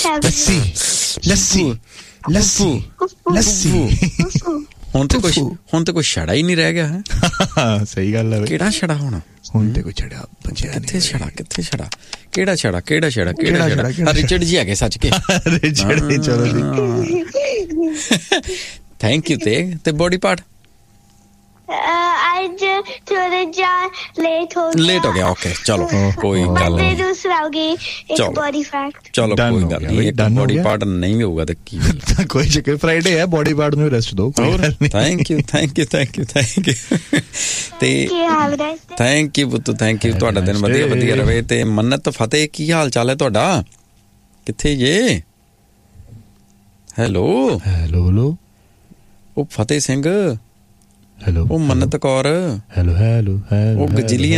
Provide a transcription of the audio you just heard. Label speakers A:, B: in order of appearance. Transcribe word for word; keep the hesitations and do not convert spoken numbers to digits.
A: ਲੱਸੀ ਲੱਸੀ ਲੱਸੀ ਲੱਸੀ
B: ਹੁਣ ਤੇ ਕੁਛ ਹੁਣ ਤੇ ਕੋਈ ਛੜਾ ਹੀ ਨਹੀਂ ਰਹਿ ਗਿਆ ਹੈ
A: ਸਹੀ ਗੱਲ ਹੈ
B: ਕਿਹੜਾ ਛੜਾ ਹੋਣਾ
A: ਹੁਣ ਤੇ ਕੋਈ ਛੜਾ ਬਚਿਆ
B: ਕਿੱਥੇ ਛੜਾ ਕਿੱਥੇ ਛੜਾ ਕਿਹੜਾ ਛੜਾ ਕਿਹੜਾ ਛੜਾ ਕਿਹੜਾ ਛੜਾ ਰਿਚਰਡ ਜੀ ਹੈਗੇ ਸੱਚ ਕੇ
A: ਰਿਚਰਡ ਜੀ ਚਲੋ ਜੀ
B: ਥੈਂਕ ਯੂ ਤੇ ਤੇ ਬੋਡੀ ਪਾਰਟ
C: ਅੱਜ ਥੋੜਾ ਜਿਹਾ ਲੇਟ ਹੋ ਗਿਆ
B: ਲੇਟ ਹੋ ਗਿਆ ਓਕੇ ਚਲੋ ਕੋਈ ਗੱਲ ਨਹੀਂ
C: ਦੂਸਰਾ ਹੋ ਗਈ ਇੱਕ ਬੋਡੀ ਫੈਕਟ
B: ਚਲੋ ਕੋਈ ਗੱਲ ਨਹੀਂ ਇੱਕ ਬੋਡੀ ਪਾਰਟ ਨਹੀਂ ਹੋਊਗਾ ਤੇ ਕੀ
A: ਕੋਈ ਚੱਕਰ ਫਰਾਈਡੇ ਹੈ ਬੋਡੀ ਪਾਰਟ ਨੂੰ ਰੈਸਟ ਦਿਓ
B: thank you thank you thank you thank you ਤੇ ਥੈਂਕ ਯੂ ਪੁੱਤ ਥੈਂਕ ਯੂ ਤੁਹਾਡਾ ਦਿਨ ਵਧੀਆ ਵਧੀਆ ਰਵੇ ਤੇ ਮੰਨਤ ਫਤਿਹ ਕੀ ਹਾਲ ਚਾਲ ਹੈ ਤੁਹਾਡਾ ਕਿੱਥੇ ਜੇ ਹੈਲੋ
A: ਹੈਲੋ ਹੈਲੋ
B: ਉਹ ਫਤਿਹ ਸਿੰਘ
A: ਹੈਲੋ
B: ਉਹ ਮੰਨਤ ਕੌਰ
A: ਹੈਲੋ ਹੈਲੋ
B: ਉਹ ਗਜਲੀਆਂ